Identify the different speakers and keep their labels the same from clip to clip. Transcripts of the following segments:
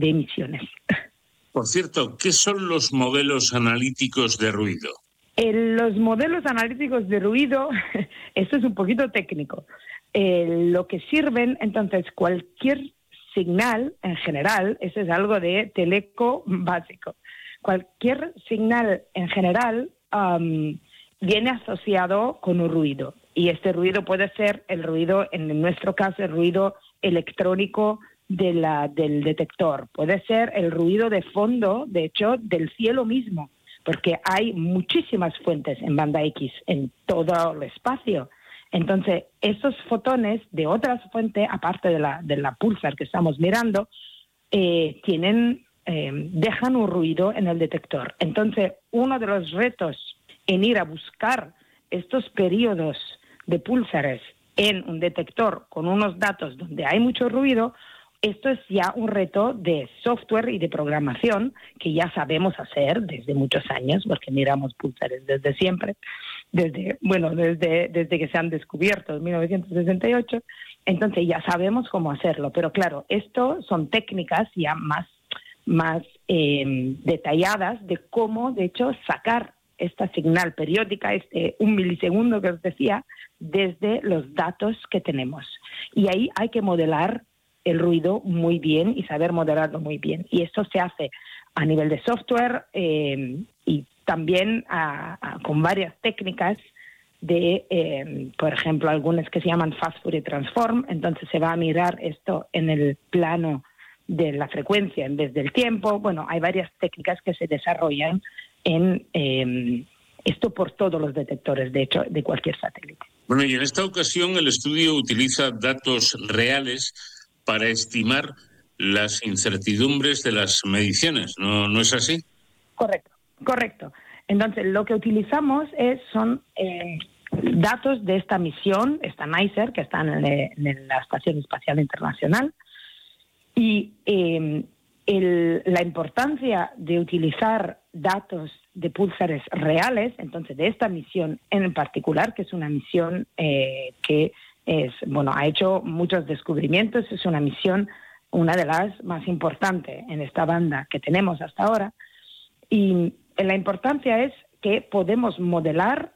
Speaker 1: de emisiones.
Speaker 2: Por cierto, ¿qué son los modelos analíticos de ruido?
Speaker 1: Los modelos analíticos de ruido, esto es un poquito técnico. Lo que sirven, entonces, cualquier señal en general, eso es algo de teleco básico. Cualquier señal en general viene asociado con un ruido. Y este ruido puede ser el ruido, en nuestro caso, el ruido electrónico del detector. Puede ser el ruido de fondo, de hecho, del cielo mismo, porque hay muchísimas fuentes en banda X en todo el espacio. Entonces, esos fotones de otras fuentes, aparte de la pulsar que estamos mirando, dejan un ruido en el detector. Entonces, uno de los retos en ir a buscar estos periodos de púlsares en un detector con unos datos donde hay mucho ruido, esto es ya un reto de software y de programación que ya sabemos hacer desde muchos años, porque miramos púlsares desde siempre, desde que se han descubierto en 1968, entonces ya sabemos cómo hacerlo. Pero claro, esto son técnicas ya más detalladas de cómo, de hecho, sacar esta señal periódica, un milisegundo que os decía, desde los datos que tenemos. Y ahí hay que modelar el ruido muy bien y saber modelarlo muy bien. Y esto se hace a nivel de software y también con varias técnicas por ejemplo, algunas que se llaman Fast Fourier Transform. Entonces se va a mirar esto en el plano de la frecuencia en vez del tiempo. Bueno, hay varias técnicas que se desarrollan en esto por todos los detectores, de hecho, de cualquier satélite.
Speaker 2: Bueno, y en esta ocasión el estudio utiliza datos reales para estimar las incertidumbres de las mediciones, ¿no es así?
Speaker 1: Correcto. Entonces, lo que utilizamos son datos de esta misión, esta NICER, que está en la Estación Espacial Internacional, y la importancia de utilizar datos de púlsares reales, entonces de esta misión en particular, que es una misión que ha hecho muchos descubrimientos, es una misión, una de las más importantes en esta banda que tenemos hasta ahora, y la importancia es que podemos modelar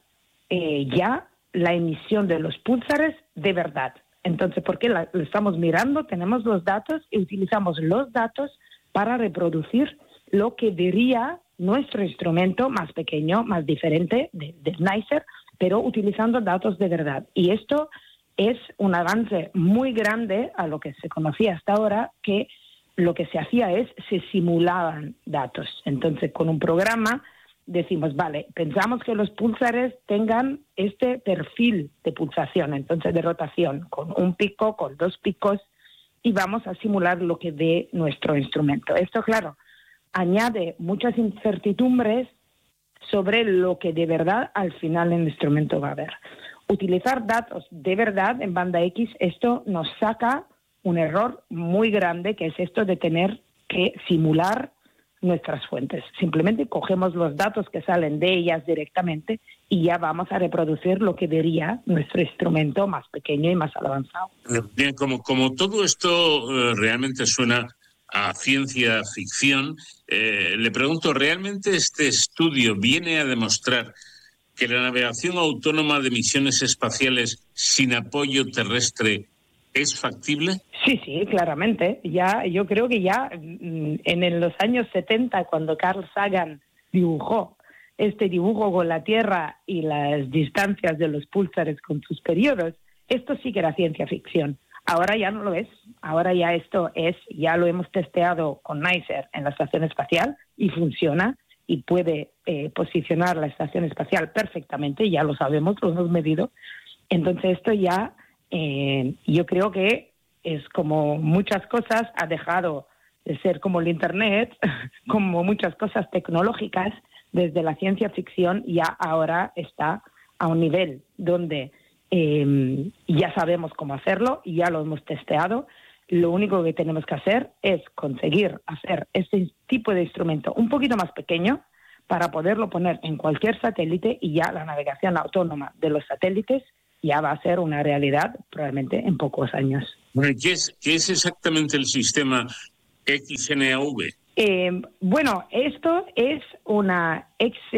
Speaker 1: ya la emisión de los púlsares de verdad. Entonces, porque lo estamos mirando, tenemos los datos y utilizamos los datos para reproducir lo que vería nuestro instrumento más pequeño, más diferente del NICER, pero utilizando datos de verdad. Y esto es un avance muy grande a lo que se conocía hasta ahora, que lo que se hacía se simulaban datos. Entonces, con un programa decimos, vale, pensamos que los púlsares tengan este perfil de pulsación, entonces de rotación, con un pico, con dos picos, y vamos a simular lo que ve nuestro instrumento. Esto, claro, añade muchas incertidumbres sobre lo que de verdad al final el instrumento va a ver. Utilizar datos de verdad en banda X, esto nos saca un error muy grande, que es esto de tener que simular nuestras fuentes. Simplemente cogemos los datos que salen de ellas directamente y ya vamos a reproducir lo que vería nuestro instrumento más pequeño y más avanzado.
Speaker 2: Bien, como todo esto realmente suena a ciencia ficción, le pregunto, ¿realmente este estudio viene a demostrar que la navegación autónoma de misiones espaciales sin apoyo terrestre es factible?
Speaker 1: Sí, claramente. Yo creo que ya en los años 70, cuando Carl Sagan dibujó este dibujo con la Tierra y las distancias de los púlsares con sus periodos, esto sí que era ciencia ficción. Ahora ya no lo es. Ahora ya ya lo hemos testeado con NICER en la Estación Espacial y funciona y puede posicionar la Estación Espacial perfectamente, ya lo sabemos, lo hemos medido. Entonces esto ya, yo creo que es como muchas cosas, ha dejado de ser como el Internet, como muchas cosas tecnológicas, desde la ciencia ficción ya ahora está a un nivel donde ya sabemos cómo hacerlo y ya lo hemos testeado. Lo único que tenemos que hacer es conseguir hacer este tipo de instrumento un poquito más pequeño para poderlo poner en cualquier satélite y ya la navegación autónoma de los satélites ya va a ser una realidad probablemente en pocos años.
Speaker 2: Bueno, ¿qué es exactamente el sistema XNAV.
Speaker 1: Bueno, esto es una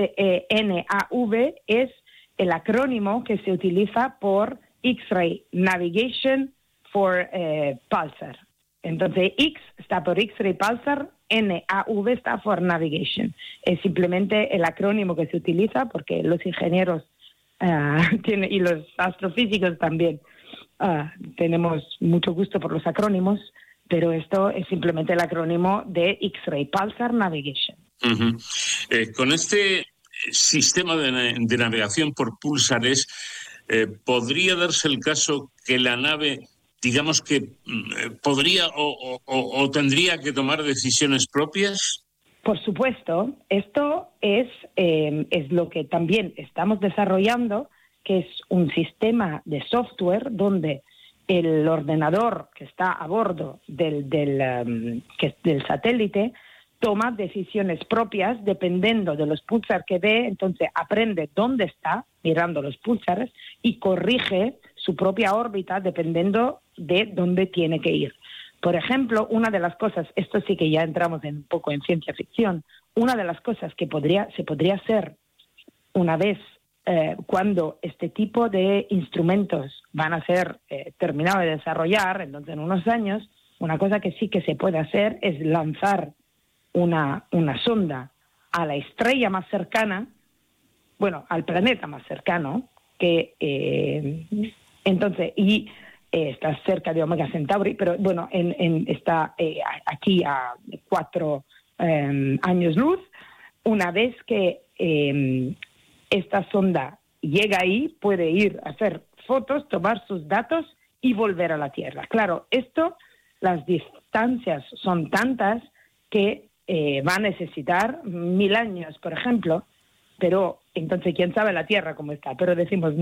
Speaker 1: XNAV, es el acrónimo que se utiliza por X-Ray Navigation for Pulsar. Entonces, X está por X-Ray Pulsar, NAV está por Navigation. Es simplemente el acrónimo que se utiliza porque los ingenieros y los astrofísicos también tenemos mucho gusto por los acrónimos, pero esto es simplemente el acrónimo de X-Ray Pulsar Navigation.
Speaker 2: Uh-huh. Con este sistema de navegación por púlsares, ¿podría darse el caso que la nave, digamos que podría o tendría que tomar decisiones propias?
Speaker 1: Por supuesto, esto es lo que también estamos desarrollando, que es un sistema de software donde el ordenador que está a bordo del satélite toma decisiones propias dependiendo de los púlsares que ve, entonces aprende dónde está mirando los púlsares y corrige su propia órbita dependiendo de dónde tiene que ir. Por ejemplo, una de las cosas, esto sí que ya entramos un poco en ciencia ficción, una de las cosas que se podría hacer una vez cuando este tipo de instrumentos van a ser terminados de desarrollar, entonces en unos años, una cosa que sí que se puede hacer es lanzar una sonda a la estrella más cercana, bueno, al planeta más cercano, que entonces, y está cerca de Omega Centauri, pero bueno, está aquí a 4 años luz. Una vez que esta sonda llega ahí, puede ir a hacer fotos, tomar sus datos y volver a la Tierra. Claro, las distancias son tantas que va a necesitar 1000 años, por ejemplo, pero entonces quién sabe la Tierra cómo está, pero decimos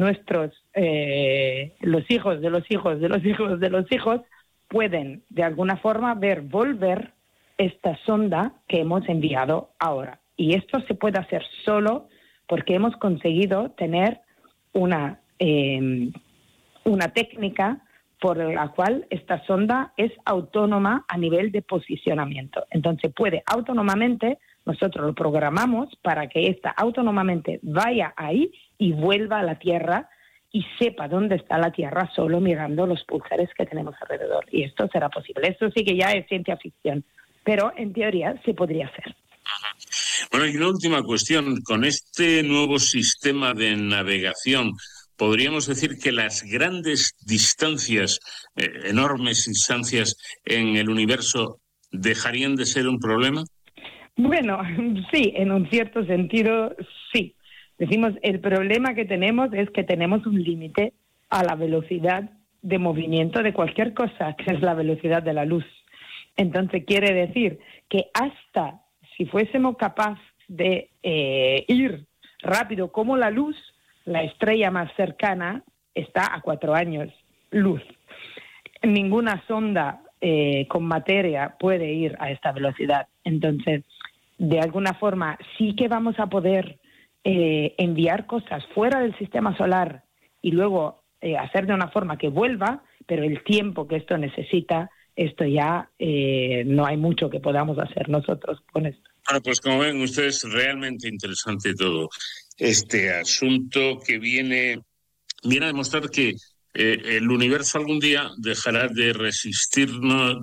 Speaker 1: los hijos de los hijos de los hijos de los hijos pueden de alguna forma volver esta sonda que hemos enviado ahora. Y esto se puede hacer solo porque hemos conseguido tener una técnica por la cual esta sonda es autónoma a nivel de posicionamiento. Entonces puede autónomamente, nosotros lo programamos para que esta autónomamente vaya ahí y vuelva a la Tierra y sepa dónde está la Tierra solo mirando los púlsares que tenemos alrededor. Y esto será posible. Esto sí que ya es ciencia ficción, pero en teoría se podría hacer.
Speaker 2: Bueno, y una última cuestión. Con este nuevo sistema de navegación, ¿podríamos decir que las grandes distancias, enormes distancias en el universo, dejarían de ser un problema?
Speaker 1: Bueno, sí, en un cierto sentido, sí. Decimos, el problema que tenemos es que tenemos un límite a la velocidad de movimiento de cualquier cosa, que es la velocidad de la luz. Entonces quiere decir que hasta si fuésemos capaces de ir rápido como la luz, la estrella más cercana está a 4 años luz. Ninguna sonda con materia puede ir a esta velocidad. Entonces, de alguna forma, sí que vamos a poder enviar cosas fuera del sistema solar y luego hacer de una forma que vuelva, pero el tiempo que esto necesita, esto ya no hay mucho que podamos hacer nosotros con esto.
Speaker 2: Bueno, pues como ven ustedes, realmente interesante todo este asunto que viene a demostrar que el universo algún día dejará de resistirnos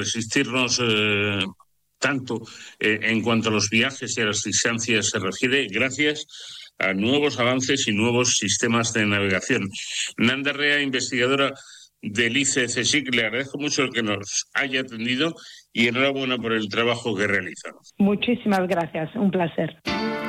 Speaker 2: tanto en cuanto a los viajes y a las distancias se refiere, gracias a nuevos avances y nuevos sistemas de navegación. Nanda Rea, investigadora del ICCSIC, le agradezco mucho el que nos haya atendido y enhorabuena por el trabajo que realiza.
Speaker 1: Muchísimas gracias, un placer.